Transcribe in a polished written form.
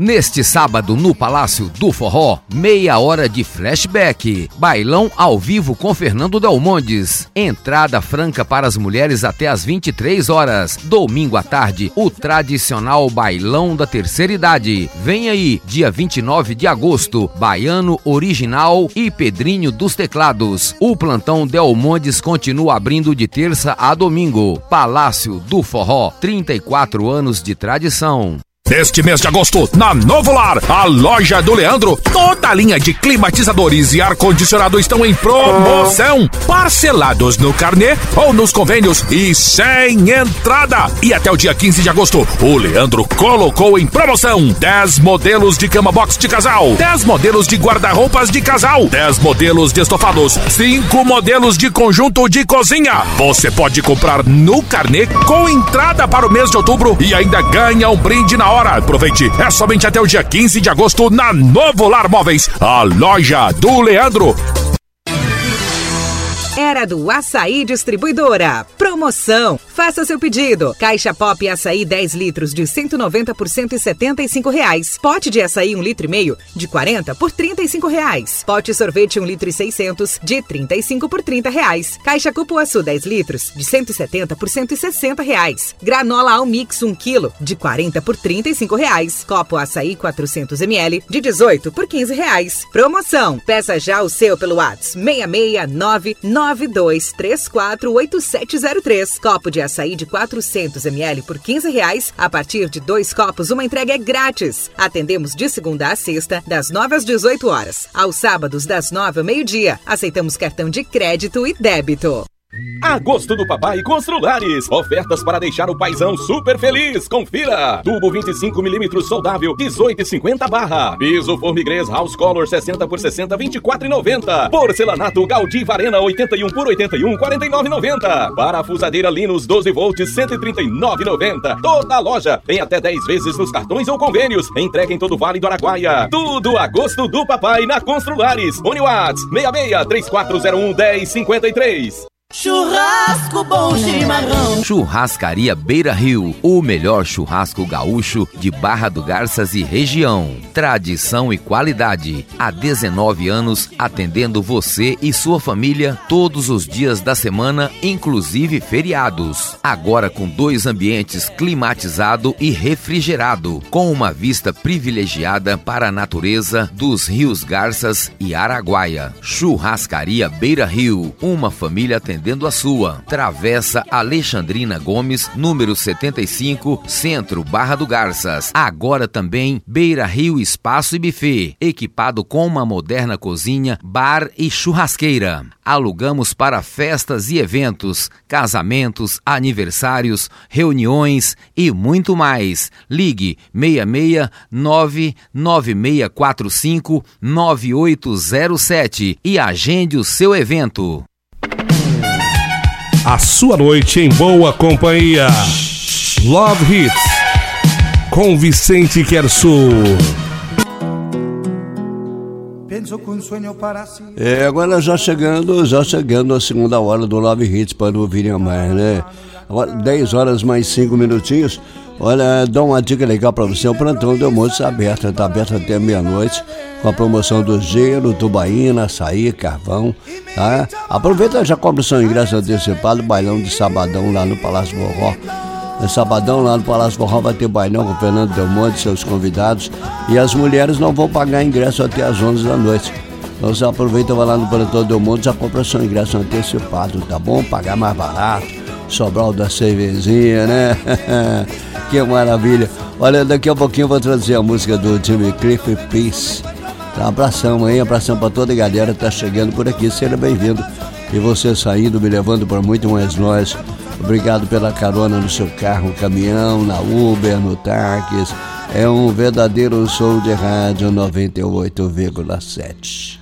Neste sábado, no Palácio do Forró, meia hora de flashback. Bailão ao vivo com Fernando Delmondes. Entrada franca para as mulheres até às 23 horas. Domingo à tarde, o tradicional bailão da terceira idade. Vem aí, dia 29 de agosto, Baiano Original e Pedrinho dos Teclados. O plantão Delmondes continua abrindo de terça a domingo. Palácio do Forró, 34 anos de tradição. Neste mês de agosto, na Novo Lar, a loja do Leandro, toda a linha de climatizadores e ar-condicionado estão em promoção, parcelados no carnê ou nos convênios e sem entrada. E até o dia 15 de agosto, o Leandro colocou em promoção 10 modelos de cama box de casal, 10 modelos de guarda-roupas de casal, 10 modelos de estofados, 5 modelos de conjunto de cozinha. Você pode comprar no carnê com entrada para o mês de outubro e ainda ganha um brinde na hora. Aproveite, é somente até o dia 15 de agosto na Novo Lar Móveis, a loja do Leandro. Era do Açaí Distribuidora. Promoção. Faça seu pedido. Caixa Pop Açaí 10 litros de 190 por R$175. Pote de açaí 1,5 litro de 40 por R$35. Pote sorvete 1,6 litro de 35 por R$30. Caixa Cupuaçu 10 litros de 170 por R$160. Granola Almix 1 quilo de 40 por R$35. Copo Açaí 400 ml de 18 por R$15. Promoção. Peça já o seu pelo WhatsApp 66992348703. Copo de açaí de 400 ml por R$15. A partir de 2 copos, uma entrega é grátis. Atendemos de segunda a sexta, das 9 às 18 horas. Aos sábados, das 9 ao meio-dia. Aceitamos cartão de crédito e débito. Agosto do Papai Construlares. Ofertas para deixar o paizão super feliz. Confira. Tubo 25mm soldável, 18,50 barra. Piso Formigrês House Color 60 por 60, 24,90. Porcelanato Gaudí Varena 81 por 81, 49,90. Parafusadeira Linus 12 volts, 139,90. Toda a loja em até 10 vezes nos cartões ou convênios. Entrega em todo o Vale do Araguaia. Tudo Agosto do Papai na Construlares. Uniwatts 66 3401 1053. Churrasco Bom Chimarrão. Churrascaria Beira Rio, o melhor churrasco gaúcho de Barra do Garças e região. Tradição e qualidade. Há 19 anos atendendo você e sua família todos os dias da semana, inclusive feriados. Agora com 2 ambientes climatizado e refrigerado, com uma vista privilegiada para a natureza dos rios Garças e Araguaia. Churrascaria Beira Rio, uma família atendendo a sua. Travessa Alexandrina Gomes, número 75, Centro, Barra do Garças. Agora também Beira Rio Espaço e Buffet, equipado com uma moderna cozinha, bar e churrasqueira. Alugamos para festas e eventos, casamentos, aniversários, reuniões e muito mais. Ligue 66996459807 e agende o seu evento. A sua noite em boa companhia. Love Hits com Vicente Quersu. Agora já chegando a segunda hora do Love Hits para ouvirem mais, né? Agora 10 horas mais 5 minutinhos. Olha, dá uma dica legal para você. O plantão Delmondes está aberto até meia-noite, com a promoção do gelo, tubaína, açaí, carvão, tá? Aproveita, já compra o seu ingresso antecipado, bailão de sabadão lá no Palácio Forró. Sabadão lá no Palácio Forró vai ter bailão com o Fernando Delmondes, seus convidados, e as mulheres não vão pagar ingresso até às 11 da noite. Então você aproveita, vai lá no plantão Delmondes, já compra o seu ingresso antecipado, tá bom? Pagar mais barato, sobrar o da cervejinha, né? Que maravilha. Olha, daqui a pouquinho eu vou trazer a música do Jimmy Cliff, Peace. Tá, abração aí, abração pra toda a galera que tá chegando por aqui, seja bem-vindo. E você saindo, me levando para muito mais nós. Obrigado pela carona no seu carro, caminhão, na Uber, no táxi. É um verdadeiro show de rádio 98,7.